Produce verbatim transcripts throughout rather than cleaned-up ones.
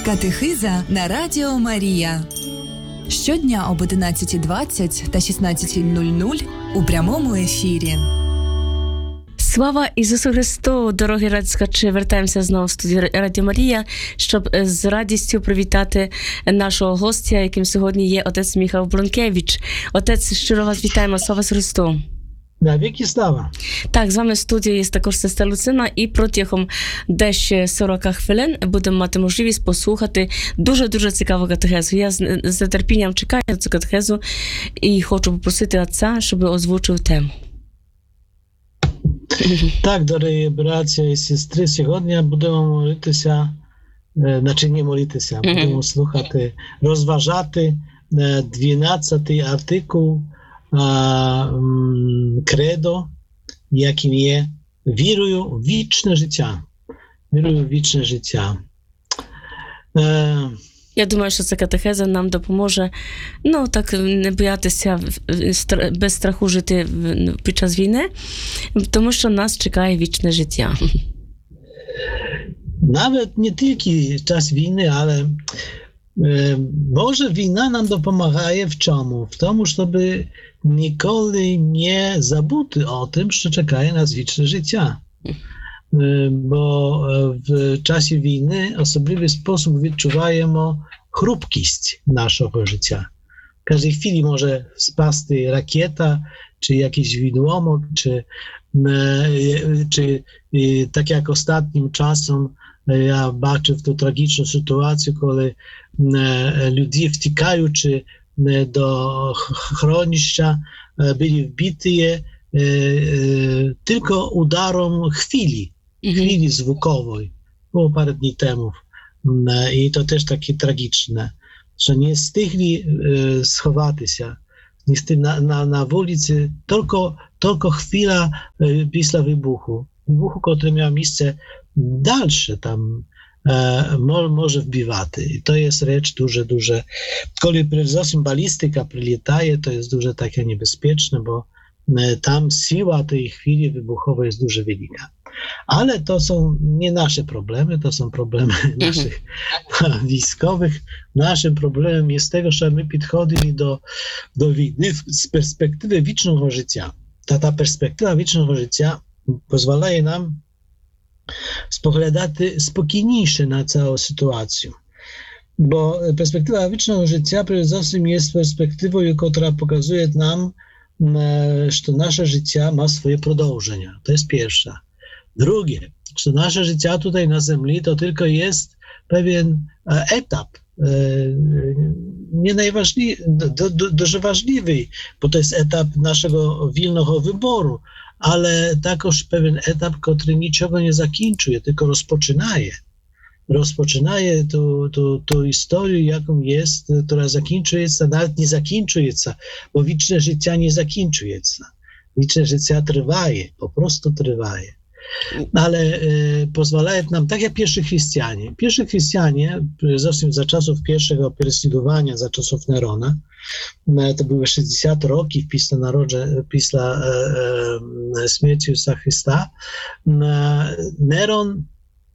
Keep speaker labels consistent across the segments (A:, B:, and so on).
A: Катехиза на Радіо Марія. Щодня об одинадцятій двадцять та шістнадцятій нуль нуль у прямому ефірі.
B: Слава Ісусу Христу, дорогі радіослухачі! Вертаємося знову в студію Радіо Марія, щоб з радістю привітати нашого гостя, яким сьогодні є отець Міхал Блункевич. Отець, щиро вас вітаємо, слава Ісусу Христу!
C: На віки слава.
B: Так, з вами в студії є також сестра Луцина, і протягом десь сорок хвилин будемо мати можливість послухати дуже-дуже цікаву катехезу. Я з, з нетерпінням чекаю на цю катехезу і хочу попросити отця, щоб озвучив тему.
C: Так, дорогі браття і сестри, сьогодні будемо молитися, значить не молитися, будемо слухати, розважати дванадцятий артикул кредо, яким є «Вірую в вічне життя». Вірую в вічне життя.
B: Я думаю, що ця катехеза нам допоможе, ну, так, не боятися без страху жити під час війни, тому що нас чекає вічне життя.
C: Навіть не тільки час війни, але може війна нам допомагає в чому? В тому, щоб ніколи не забути о tym, що чекає нас вічне життя. Бо в часі війни особливий спосіб відчуваємо хрупкість нашого життя. В кожній хвилі може спасти ракета, чи якийсь відломок, чи, чи так як останнім часом я бачив ту трагічну ситуацію, коли люди, втікаючи до хронища, byli wbici tylko udarem chwili, chwili zvukowej. Było parę dni temu. I to też takie tragiczne, że nie stygli schować się. Na, na, na ulicy tylko, tylko chwila pisla wybuchu. Wybuchu, który miał miejsce dalsze tam, może wbiwaty. I to jest rzecz duże, duże. Kiedy przede balistyka przyletaje, to jest duże takie niebezpieczne, bo tam siła tej chwili wybuchowej jest dużo wielka. Ale to są nie nasze problemy, to są problemy naszych wojskowych. Naszym problemem jest tego, że my podchodzili do, do wojny z perspektywy wiecznego życia. Ta, ta perspektywa wiecznego życia pozwala nam spoglądać spokojniejsze na całą sytuację. Bo perspektywa wiecznego życia przede wszystkim jest perspektywą, która pokazuje nam, że nasze życie ma swoje продовження. To jest pierwsza. Drugie, że nasze życie tutaj na ziemi to tylko jest pewien etap, nie najważniejszy, дуже важливий, bo to jest etap naszego wolnego wyboru, ale також pewien etap, który niczego nie zakończuje, tylko rozpoczynaje. Rozpoczynaje tą, tą, tą historię, jaką jest, która zakończuje się, nawet nie zakończuje się, bo wieczne życie nie zakończuje się. Wieczne życie trwaje, po prostu trwaje. Ale e, pozwalają nam, tak jak pierwsi chrześcijanie. Pierwsi chrześcijanie, zresztą za czasów pierwszego prześladowania, za czasów Nerona, to były sześćdziesiąt roki pisla narodzenia, pisla e, e, śmierci Jezusa Chrysta. Neron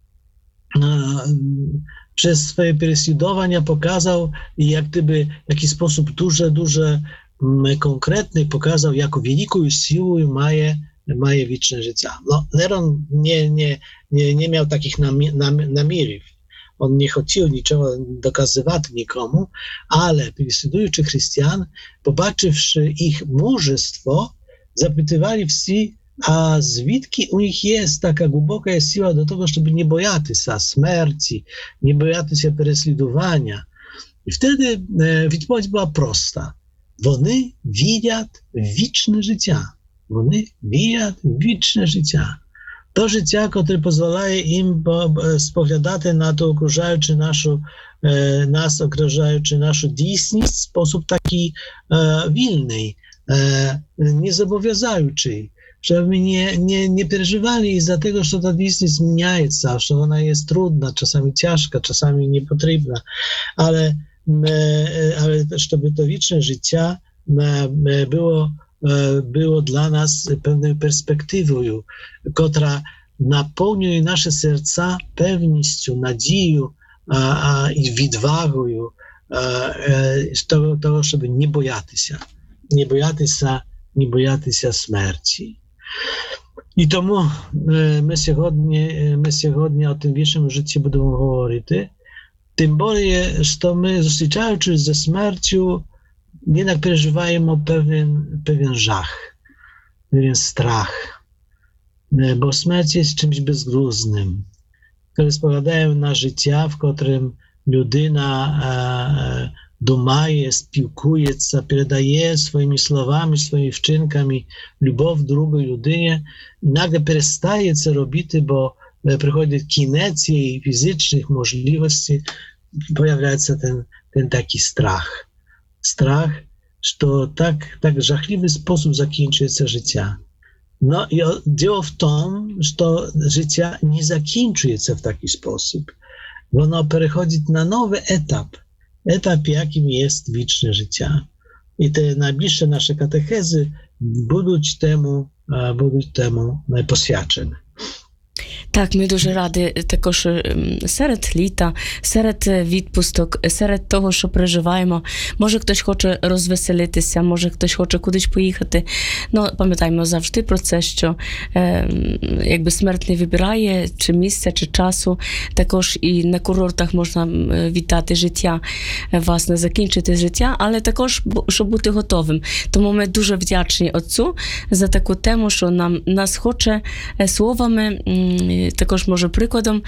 C: przez swoje prześladowania pokazał, jak gdyby w jakiś sposób duże, duże, konkretny pokazał, jaką wielką siłę ma Maje wieczne życie. No, Neron nie, nie, nie, nie miał takich namierów. On nie chciał niczego dokazywać nikomu, ale prześladujący chrześcijan, popatrzywszy ich mężestwo, zapytywali wsi, a zwідки u nich jest taka głęboka siła do tego, żeby nie bojać się śmierci, nie bojać się prześladowania. I wtedy e, odpowiedź była prosta. Вони widzą wieczne życie. Вони widzą wieczne życie. To życie, które pozwala im spoglądać na to okrużający naszą, e, nas okrużający naszą działalność w sposób taki e, wolny, e, niezobowiązujący. Żeby nie, nie, nie przeżywali z-za tego, że ta działalność zmienia się, że ona jest trudna, czasami ciężka, czasami niepotrzebna, ale, e, ale żeby to wieczne życie e, było było dla nas pewną perspektywą, która napełniuje nasze serca pewnością, nadzieją, а, а, і відвагою того, того, щоб не боятися, не боятися, не боятися смерті. І тому ми сьогодні, ми сьогодні о тим вічному житті будемо говорити. Тим більше, що ми, зустрічаючись зі смертю, jednak переживаємо pewien, pewien żach, pewien strach, bo śmierć jest czymś bezgruznym, który spoglądają na życie, w którym ludyna e, думає, спілкується, передає своїми словами, своїми вчинками любов другої людині, і наgle перестає це робити, бо приходить кінець її фізичних можливостей, появляється ten, ten taki strach. Strach, że tak, tak żachliwy sposób zakończyć życie. No i dzieło w tym, że życie nie zakończuje się w taki sposób. Ono przechodzi na nowy etap. Etap, jakim jest wieczne życie. I te najbliższe nasze katechezy będą temu, będą temu poświadczone.
B: Так, ми дуже раді також серед літа, серед відпусток, серед того, що переживаємо. Може, хтось хоче розвеселитися, може, хтось хоче кудись поїхати. Ну, пам'ятаємо завжди про це, що е, якби смерть не вибирає чи місця, чи часу. Також і на курортах можна вітати життя, власне, закінчити життя, але також, щоб бути готовим. Тому ми дуже вдячні Отцу за таку тему, що нам нас хоче словами, також, може, прикладом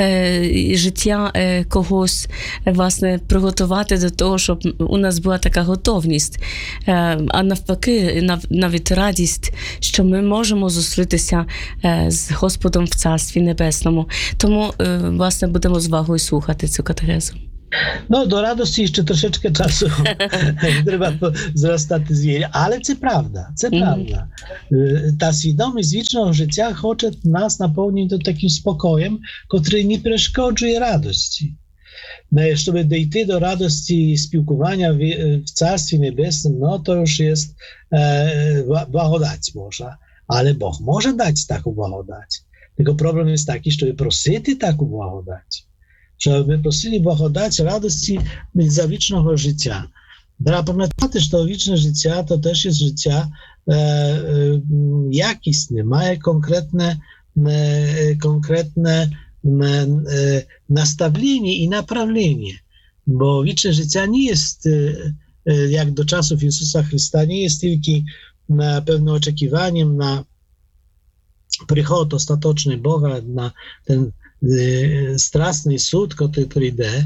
B: е, життя е, когось, власне, приготувати до того, щоб у нас була така готовність, е, а навпаки, нав, навіть радість, що ми можемо зустрітися е, з Господом в Царстві Небесному. Тому, е, власне, будемо з увагою слухати цю катехезу.
C: No, do radości jeszcze troszeczkę czasu trzeba wzrastać z jej, ale to prawda, to mm. prawda. Ta świadomość wiecznego życia chce nas napełnić do takim spokojem, który nie przeszkadza radości. No, żeby dojść do radości spілкування w, w Carstwie Niebesnym, no to już jest e, blagodać może, ale Bóg może dać taką blagodać. Tylko problem jest taki, żeby prosić taką blagodać. Żeby prosili błagodać radości za wiecznego życia. Trzeba pamiętać, że wieczne życie to też jest życie e, e, jakistne, ma konkretne, e, konkretne e, nastawienie i naprawienie. Bo wieczne życie nie jest, e, jak do czasów Jezusa Chrysta, nie jest tylko na pewnym oczekiwaniem na przychód ostateczny Boga, na ten straszny sąd, który przyjdzie,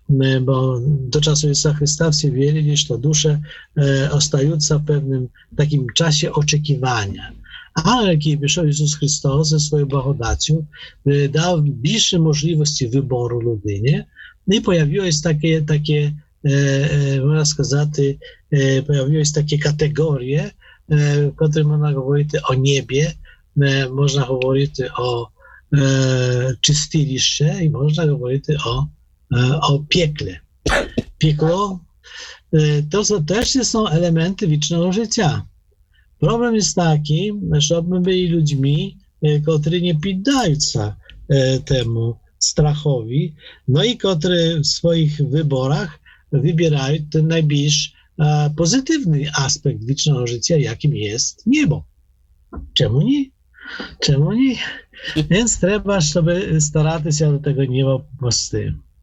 C: bo do czasu Jezusa Chrysta wszyscy wierzyli, że dusze zostają w pewnym takim czasie oczekiwania. Ale kiedy przyszedł Jezus Chrystus ze swoją błagodacją, dał większe możliwości wyboru ludynie i pojawiły się takie, takie można сказати, pojawiły się takie kategorie, w których można mówić o niebie, można mówić o czystiliście i można mówić o, o piekle. Piekło to są, też są elementy wiecznego życia. Problem jest taki, żeby byli ludźmi, którzy nie poddają się temu strachowi, no i którzy w swoich wyborach wybierają ten najbliższy pozytywny aspekt wiecznego życia, jakim jest niebo. Czemu nie? Czemu nie? Więc trzeba, żeby starać się do tego nieba po prostu.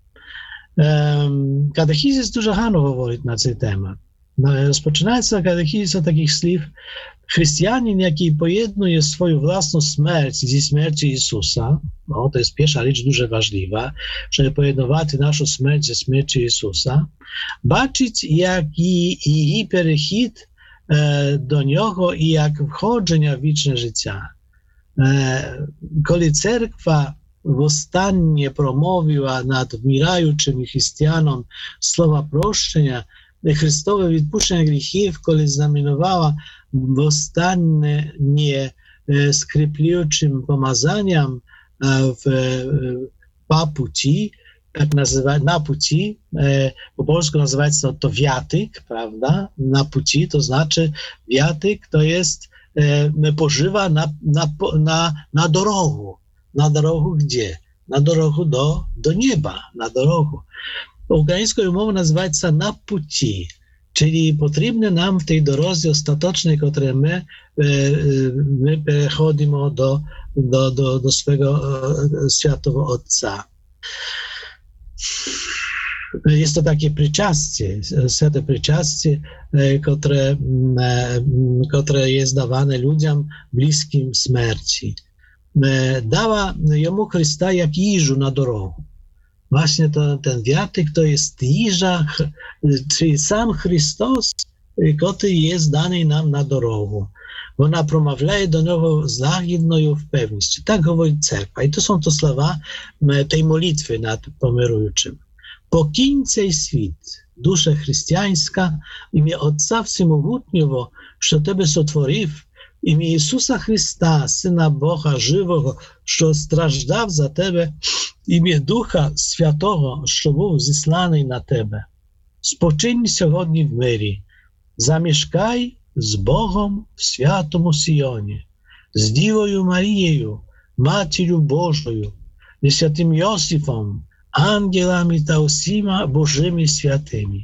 C: Um, katechizis dużo Hanu mówi na ten temat. No, rozpoczynaється katechizis od takich słów: chrześcijanin, jaki pojednuje swoją własną śmierć ze śmiercią Jezusa, no, to jest pierwsza rzecz dużo ważliwa, żeby pojednować naszą śmierć ze śmiercią Jezusa, baczyć jak i, i, i перехід e, do Niego i jak wchodzenia w wieczne życie. Kiedy cerkwa ostatnio promowiła nad umierającymi chrześcijanom słowa proszczenia, Chrystowe odpuszczenie grzechów, kiedy znamienowała ostatnie skrypliuczym pomazaniem w papuci, tak nazywa, na puci, po polsku nazywa się to wiatyk, prawda? Na puci, to znaczy wiatyk to jest pożywa na, na, na, na dorogu. Na dorogu gdzie? на дорогу до, до неба, на дорогу. Українською мовою називається «на путі». Czyli potrzebne nam w tej drodze ostatecznej, której my, my przechodzimy do, do, do, do swego Świętego Ojca. Jest to takie przyczastie, święte przyczastie, które, które jest dawane ludziom bliskim śmierci. Dała jemu Chrysta jak jeżu na drogę. Właśnie to, ten wiatyk to jest jeża, czyli sam Chrystus, który jest dany nam na drogę. Ona przemawia do niego z łagodną pewnością. Tak mówi cerkwa. I to są to słowa tej modlitwy nad pomirującym. Покинь цей світ, душа християнська, ім'я Отця Всемогутнього, що тебе сотворив, ім'я Ісуса Христа, Сина Бога Живого, що страждав за тебе, ім'я Духа Святого, що був зісланий на тебе. Спочинь сьогодні в мирі, замішкай з Богом в святому Сіоні, з Дівою Марією, Матір'ю Божою, зі святим Йосифом, ангелами та усіма Божими святими.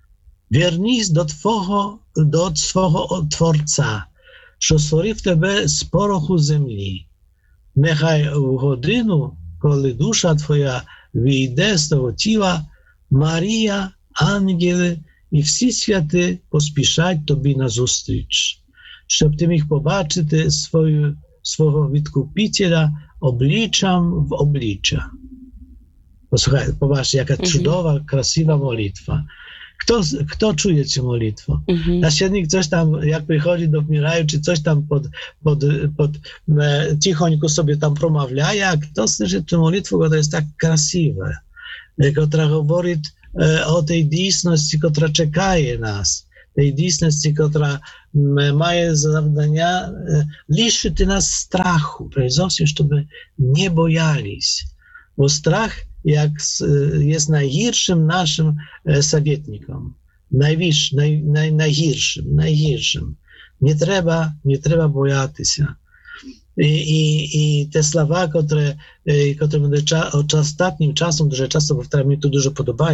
C: Вернись до Твого, до свого Творця, що створив тебе з пороху землі. Нехай у годину, коли душа твоя війде з того тіла, Марія, ангели і всі святи поспішать тобі назустріч, щоб ти міг побачити свою, свого відкупителя обличчям в обличчя. Posłuchaj, popatrzcie, jaka mm-hmm. cudowa, krasiwa modlitwa. Kto, kto czuje tę modlitwę? Mm-hmm. Nasiennik coś tam, jak przychodzi do umieraju, czy coś tam pod, pod, pod e, cichonько sobie tam przemawia, a kto słyszy tę modlitwę, która jest tak krasiwa, która mówi e, o tej dійсності, która czekaje nas, tej dійсності, która ma zadania e, liczyć nas strachu, przede wszystkim, żeby nie bojались. Bo strach jak jest najgorszym naszym sowietnikom, najwyższym, naj, naj, najgorszym, najgorszym. Nie trzeba, nie trzeba bojać się. I, i, i te słowa, które, które będę cza, od ostatnim czasem, dużo czasu powtarzam, mi to dużo podoba,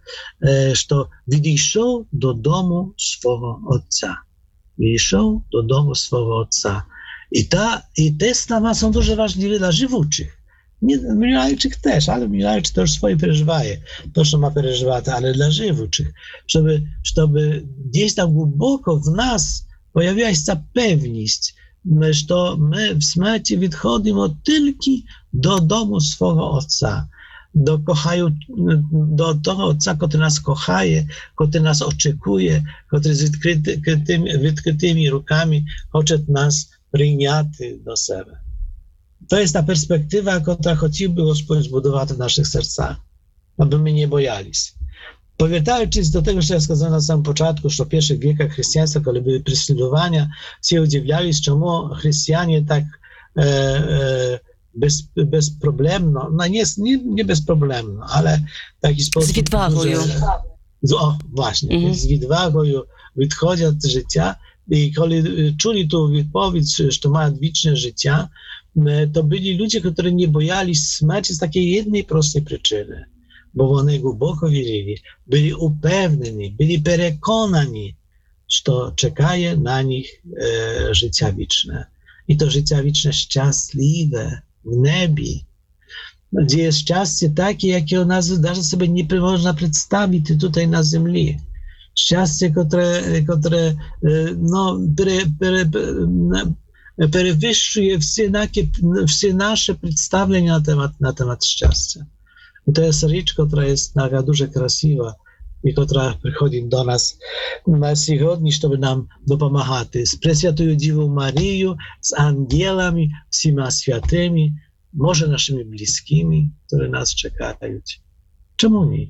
C: że wyszedł do domu swego Ojca. Wyszedł do domu swego Ojca. I, ta, i te słowa są дуже ważne dla żywych. Nie, Milajczyk też, ale Milajczyk też swoje przeżywaje, to, co ma przeżywać, ale dla żywuчих, żeby, żeby gdzieś tam głęboko w nas pojawiła się ta pewność, że my w śmierci wychodzimy tylko do domu swego Ojca, do, kochaju, do tego Ojca, który nas kochaje, który nas oczekuje, który z odkrytymi, odkrytymi rukami chce nas przyjąć do siebie. To jest ta perspektywa, która chciałby Gospodь zbudować w naszych sercach, aby my nie bojались. Powracając do tego, co ja сказав na samym początku, że w pierwszych wiekach chrześcijaństwa, kiedy były prześladowania, wszyscy udziwiali, czemu chrześcijanie tak e, e, bez, bezproblemno, no nie, nie, nie bezproblemno, ale w taki sposób...
B: Z odwagą.
C: O, właśnie, mm-hmm. z odwagą wychodzą z życia i kiedy czuli tą wypowiedź, że mają wieczne życie, to byli ludzie, którzy nie bojali śmierci z takiej jednej prostej przyczyny, bo oni głęboko wierzyli, byli upewnieni, byli przekonani, że czekaje na nich e, życie wieczne. I to życie wieczne szczęśliwe w niebie, gdzie jest szczęście takie, jakie nas nawet sobie nie można przedstawić tutaj na ziemi. Szczęście, które, które no, pre, pre, przewyższuje wszystkie nasze przedstawienia na temat, na temat szczęścia. I to jest rzecz, która jest taka дуже krasiwa i która przychodzi do nas na сьогодні, żeby nam dopomagać. Z Preswiatую Dziewą Maryją, z angielami, всіма świętymi, może naszymi bliskimi, które nas czekają. Czemu nie?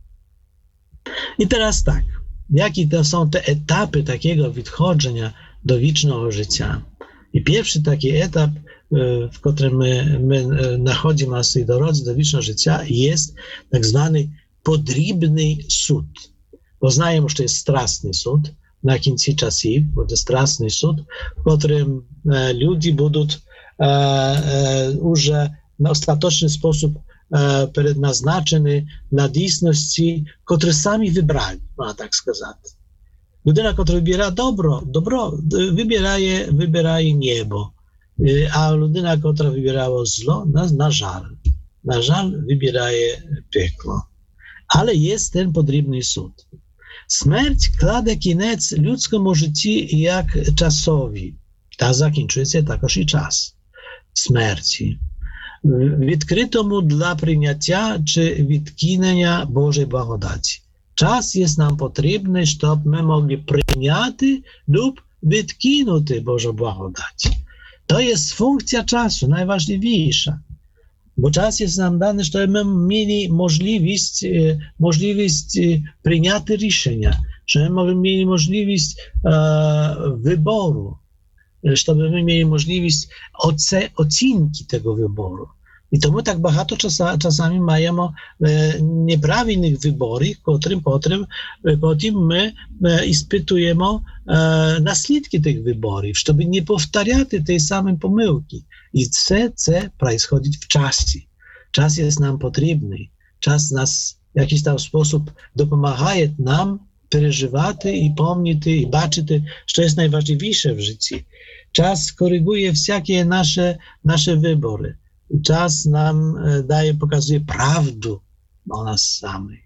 C: I teraz tak, jakie to są te etapy takiego wychodzenia do wiecznego życia? I pierwszy taki etap, w którym my, my nachodzimy na swojej drodze do wiecznego życia, jest tak zwany podribny sąd. Poznajemy, że to jest straszny sąd na końcu czasów, bo to jest straszny sąd, w którym ludzie będą już на остаточний спосіб е, предназначені для дійсності, котрі самі вибрали, можна так сказати. Людина, яка вибирає добро, добро вибирає, вибирає небо, е, а людина, яка вибирає зло, на, на жаль, на жаль, вибирає пекло. Але є ten потрібний суд. Смерть кладе кінець людському житті як часові, та закінчується також і час смерті, відкритому для прийняття чи відкинення Божої благодаті. Час є нам потрібний, щоб ми могли прийняти лub відкинути Божу благодать. To jest funkcja czasu, najważniejsza. Bo czas jest nam dany, żebyśmy mieli możliwość, możliwość przyjęcia решения, żebyśmy mieli możliwość e, wyboru, żebyśmy mieli możliwość oce, ocenki tego wyboru. I to my tak багато czasa, czasami маємо e, nieprawidłowych wyborów, którym potem, potem my e, ispytujemy e, naslідки tych wyborów, żeby nie powtarzać tej samej pomyłki. I все це происходит в часі. Час є нам потрібний. Час нас в якийсь там спосіб допомагає нам переживати і пам'ятати, і бачити, що є найважливіше в житті. Час коригує всякі наші, наші вибори. Час нам дає, показує правду о нас самих.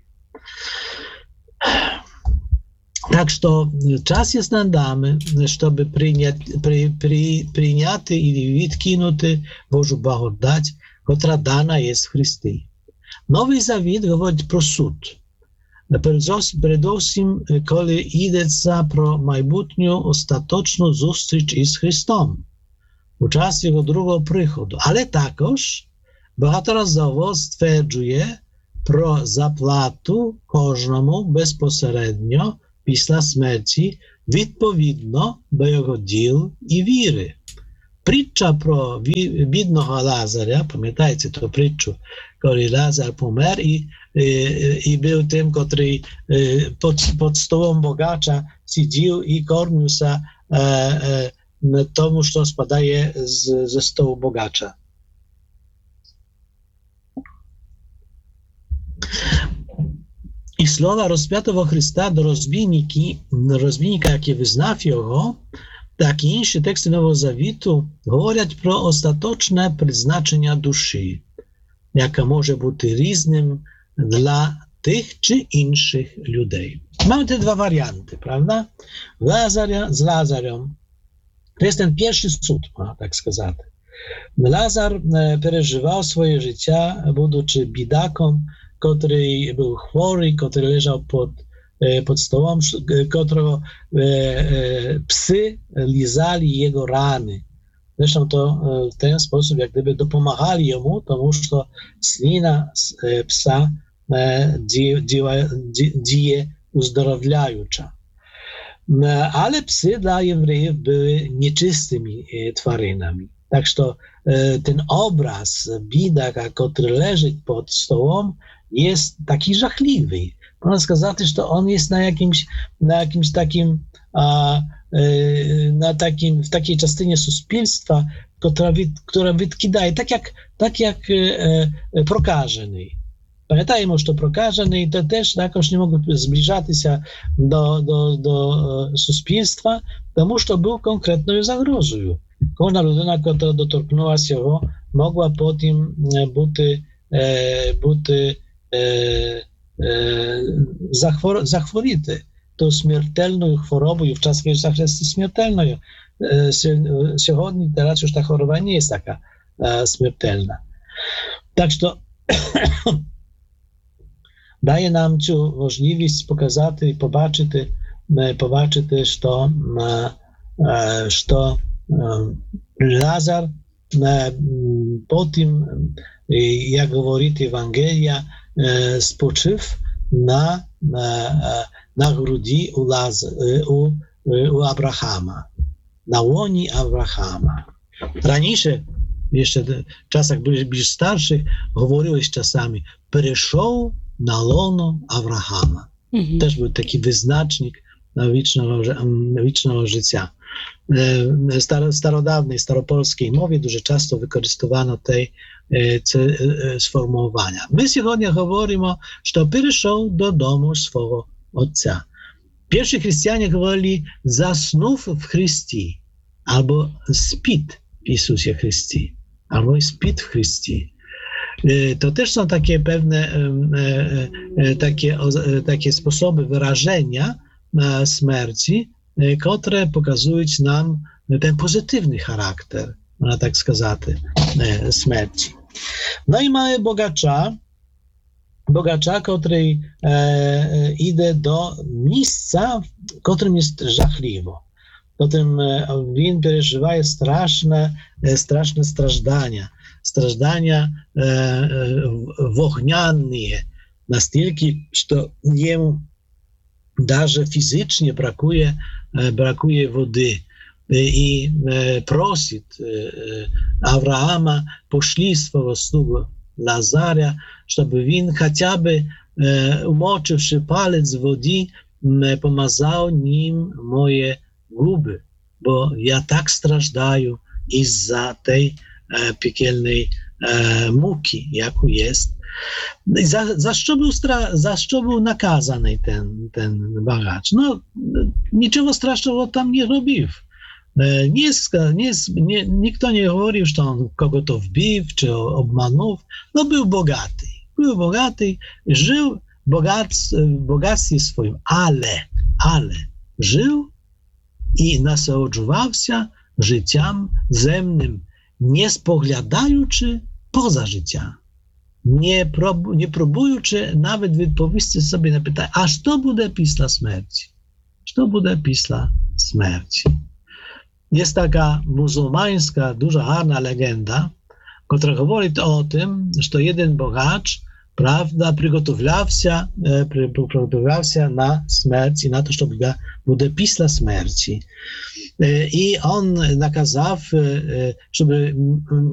C: Так що час є нам даний, щоб прийняти, при, при, прийняти і відкинути Божу благодать, котра дана є в Христі. Новий Завіт говорить про суд. Передовсім, коли йдеться про майбутню остаточну зустріч із Христом у час Його другого приходу. Але також багаторазово стверджує про заплату кожному безпосередньо після смерті, відповідно до його діл і віри. Притча про бідного Лазаря, пам'ятаєте ту притчу, коли Лазар помер і, і, і був тим, котрий під, під столом богача сидів і кормився е, е, тому, що спадає з, ze stołu bogacza. І слова розп'ятого Христа до розбійника, який визнав його, так і інші тексти Нового Завіту говорять про остаточне призначення душі, яке може бути різним для тих чи інших людей. Mamy te dwa warianty, prawda? Lazarя z Lazarem. To jest ten pierwszy cud, można tak сказати. Lazar переживав своє життя, будучи бідаком, który był chory, który leżał pod, pod stołem, którego e, e, psy lizali jego rany. Zresztą to w ten sposób jak gdyby dopomagali jemu, тому że slina e, psa e, dzieje uzdrowiająca. Ale psy dla Jewrejów były nieczystymi e, twarynami. Tak że e, ten obraz bidaka, który leży pod stołem, jest taki żachliwy. Można сказати, że on jest na jakimś, na jakimś takim, a, e, na takim, w takiej частиnie суспільства, która, która відкидає, tak jak, tak jak e, e, prokażony. Pamiętajmy, że prokażony to też jakoś nie mogą zbliżać się do, do, do суспільства, тому że był konkretną zagrozą. Każda ludyna, która dotknęła się go, mogła potem być, e, być e, e, zachwor, zachwority tą śmiertelną chorobą i w czasach Jezusa jest śmiertelną. E, Сьогодні, teraz już ta choroba nie jest taka e, śmiertelna. Tak, że daje nam цю możliwość pokazати, побачити, побачити, що, що Lazar потім, jak говорить Ewangelia, spoczyw na, na, na grudi u, Laz, u, u Abrahama, na łoni Abrahama. Раніше, jeszcze w czasach bliż starszych, говорилось czasami, перейшов na łono Abrahama. Mhm. Też był taki wyznacznik wiecznego, wiecznego życia. W starodawnej, staropolskiej mowie dużo często wykorzystywano tej, це сформування. Ми сьогодні говоримо, що перейшов додому свого Отця. Pierwsi chrześcijanie говорили «заснув в Христі» або «спить в Ісусі Христі» або «спить в Христі». To też są takie pewne takie, takie sposoby wyrażenia śmierci, które pokazują nam ten pozytywny charakter, można tak сказать, śmierci. No i mamy bogacza, bogacza, który e, idzie do miejsca, w którym jest żachliwo. Potem on przeżywa straszne, straszne strażdania, strażdania e, e, wogniane, na tyle, że jemu даже fizycznie brakuje, e, brakuje wody. I e, prosi e, Abrahama, poszli swego sługę Lazarza, żeby on chociażby e, umoczywszy palec w wodzie, e, pomazał nim moje guby, bo ja tak strażdaję iz-za tej e, piekielnej e, muki, jaką jest. Za, za, co był stra, za co był nakazany ten, ten bogacz? No, niczego strasznego tam nie robił. Nie, nie, nie, nikt nie mówił, że on kogo to wbił, czy obmanął. No był bogaty. Był bogaty, żył bogac, w bogactwie swoim, ale, ale żył i nasłuchiwał się życiem zemnym, nie spoglądający poza życia. Nie, prób, nie próbujący nawet wypowiedzieć sobie na pytanie, a co będzie pisla śmierci? Co będzie pisla śmierci? Jest taka muzułmańska, duża harna legenda, która mówi o tym, że jeden bogacz, prawda, przygotowywał się, przygotowywał się na śmierć i na to, żeby będzie pisla śmierci. I on nakazał, żeby